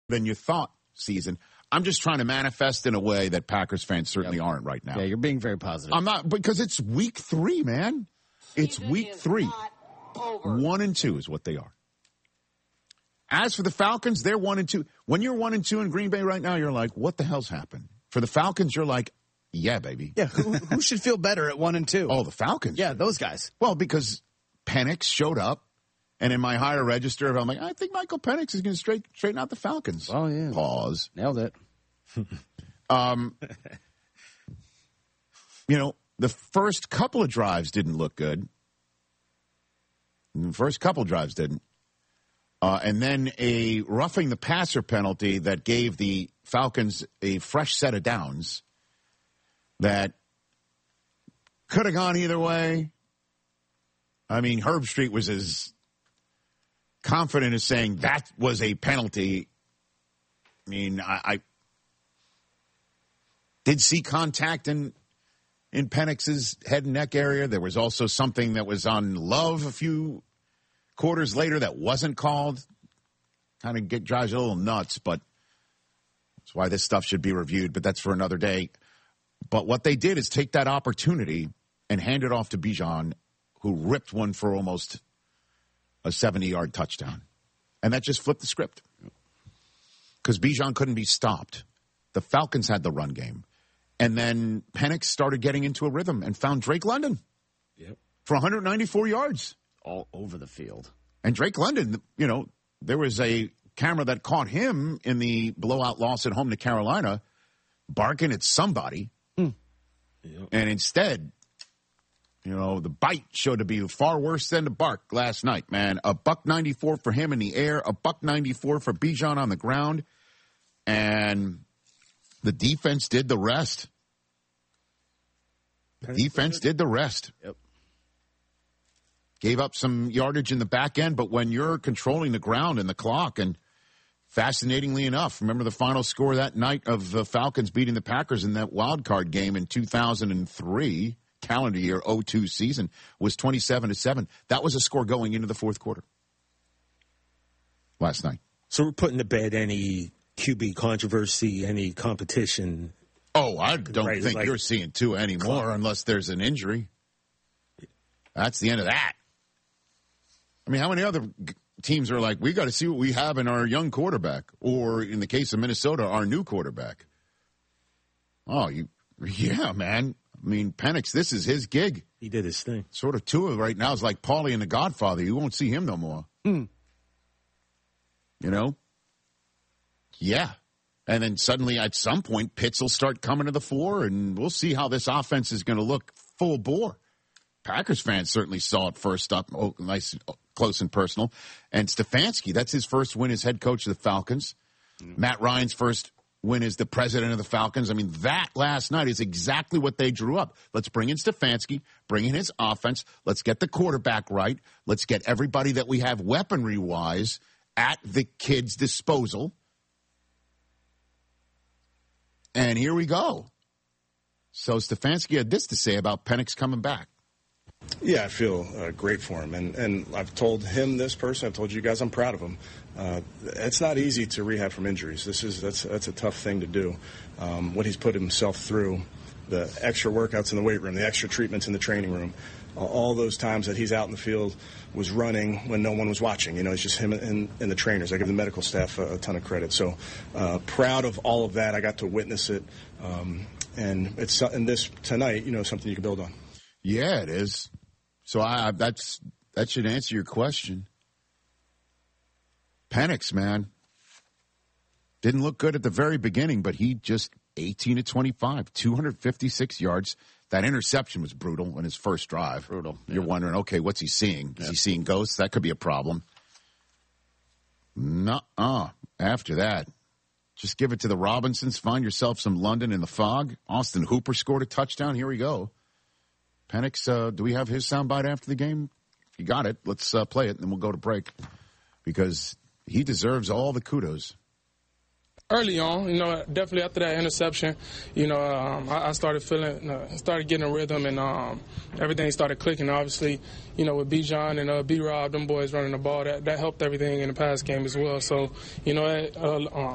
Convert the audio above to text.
than you thought season. I'm just trying to manifest in a way that Packers fans certainly aren't right now. Yeah, you're being very positive. I'm not, because it's week 3, man. It's week 3. 1-2 is what they are. As for the Falcons, they're 1-2. When you're 1-2 in Green Bay right now, you're like, what the hell's happened? For the Falcons, you're like, yeah, baby. Yeah, who should feel better at 1-2? Oh, the Falcons. Yeah, those guys. Well, because Penix showed up, and in my higher register, I'm like, I think Michael Penix is going to straighten out the Falcons. Oh, yeah. Pause. Nailed it. The first couple of drives didn't look good. The first couple of drives didn't. And then a roughing the passer penalty that gave the Falcons a fresh set of downs that could have gone either way. I mean, Herb Street was as confident as saying that was a penalty. I mean, I did see contact in Penix's head and neck area. There was also something that was on Love a few quarters later that wasn't called. Kind of drives you a little nuts, but that's why this stuff should be reviewed, but that's for another day. But what they did is take that opportunity and hand it off to Bijan, who ripped one for almost a 70-yard touchdown. And that just flipped the script. Because Bijan couldn't be stopped. The Falcons had the run game. And then Penix started getting into a rhythm and found Drake London for 194 yards. All over the field. And Drake London, there was a camera that caught him in the blowout loss at home to Carolina barking at somebody. Yep. And instead, the bite showed to be far worse than the bark last night, man. $194 for him in the air, $194 for Bijan on the ground. And the defense did the rest. Yep. Gave up some yardage in the back end, but when you're controlling the ground and the clock, and fascinatingly enough, remember the final score that night of the Falcons beating the Packers in that wild card game in 2003, calendar year 02 season, was 27-7. That was a score going into the fourth quarter last night. So we're putting to bed any QB controversy, any competition. Oh, I don't think you're seeing two anymore unless there's an injury. That's the end of that. I mean, how many other teams are like, we got to see what we have in our young quarterback, or in the case of Minnesota, our new quarterback? Oh, yeah, man. I mean, Penix, this is his gig. He did his thing. Sort of Tua right now is like Paulie and the Godfather. You won't see him no more. Yeah. And then suddenly at some point, Pitts will start coming to the floor, and we'll see how this offense is going to look full bore. Packers fans certainly saw it first up, nice, close and personal. And Stefanski, that's his first win as head coach of the Falcons. Matt Ryan's first win as the president of the Falcons. I mean, that last night is exactly what they drew up. Let's bring in Stefanski, bring in his offense. Let's get the quarterback right. Let's get everybody that we have weaponry-wise at the kid's disposal. And here we go. So Stefanski had this to say about Penix coming back. Yeah, I feel great for him. And I've told him this person, I've told you guys I'm proud of him. It's not easy to rehab from injuries. That's a tough thing to do. What he's put himself through, the extra workouts in the weight room, the extra treatments in the training room, all those times that he's out in the field was running when no one was watching. It's just him and the trainers. I give the medical staff a ton of credit. So proud of all of that. I got to witness it. And it's this tonight, something you can build on. Yeah, it is. So that should answer your question. Penix, man, didn't look good at the very beginning, but he just 18 to 25, 256 yards. That interception was brutal in his first drive. Brutal. You're wondering, okay, what's he seeing? Is he seeing ghosts? That could be a problem. Nuh-uh. After that, just give it to the Robinsons. Find yourself some London in the fog. Austin Hooper scored a touchdown. Here we go. Penix, do we have his soundbite after the game? If you got it, let's play it, and then we'll go to break. Because he deserves all the kudos. Early on, definitely after that interception, I started started getting a rhythm, and everything started clicking. Obviously, with Bijan and B-Rob, them boys running the ball, that helped everything in the pass game as well. So,